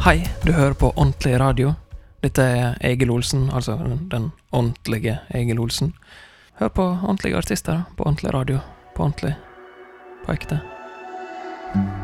Hei, du hører på Ordentlig Radio. Dette er Egil Olsen, altså den ordentlige Egil Olsen. Hør på ordentlige artister på ordentlig radio, på ordentlig, på ekte.